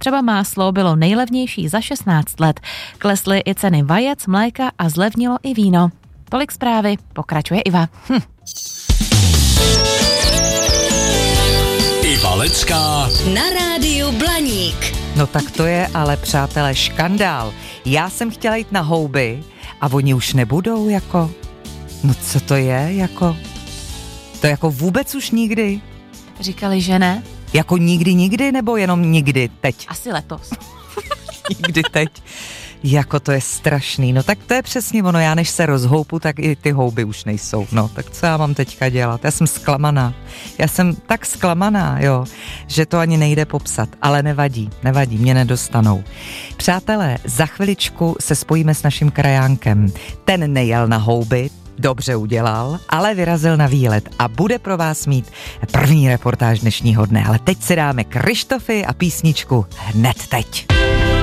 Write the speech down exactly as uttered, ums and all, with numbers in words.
Třeba máslo bylo nejlevnější za šestnáct let. Klesly i ceny vajec, mléka a zlevnilo i víno. Tolik zprávy, pokračuje Iva. Hm. Iva Lecká na rádiu Blaník. No tak to je ale, přátelé, škandál. Já jsem chtěla jít na houby a oni už nebudou jako... No co to je jako... To jako vůbec už nikdy? Říkali, že ne? Jako nikdy, nikdy, nebo jenom nikdy teď? Asi letos. Nikdy teď. Jako to je strašný. No tak to je přesně ono, já než se rozhoupu, tak i ty houby už nejsou. No tak co já mám teďka dělat? Já jsem zklamaná. Já jsem tak zklamaná, jo, že to ani nejde popsat. Ale nevadí, nevadí, mě nedostanou. Přátelé, za chviličku se spojíme s naším krajánkem. Ten nejel na houby, dobře udělal, ale vyrazil na výlet a bude pro vás mít první reportáž dnešního dne. Ale teď si dáme Krištofy a písničku hned teď.